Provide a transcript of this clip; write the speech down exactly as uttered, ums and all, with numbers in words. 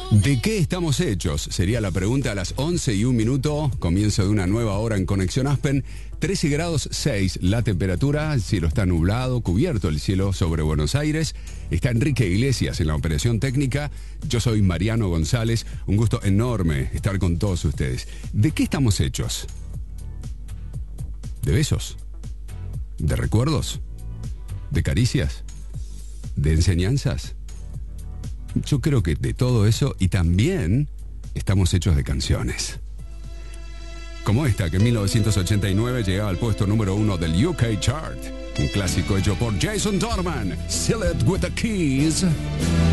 ¿De qué estamos hechos? Sería la pregunta a las once y un minuto. Comienzo de una nueva hora en Conexión Aspen. trece grados seis la temperatura. El cielo está nublado, cubierto el cielo sobre Buenos Aires. Está Enrique Iglesias en la operación técnica. Yo soy Mariano González. Un gusto enorme estar con todos ustedes. ¿De qué estamos hechos? ¿De besos? ¿De recuerdos? ¿De caricias? ¿De enseñanzas? Yo creo que de todo eso, y también estamos hechos de canciones. Como esta, que en mil novecientos ochenta y nueve llegaba al puesto número uno del U K Chart. Un clásico hecho por Jason Dorman, Seal It With The Keys.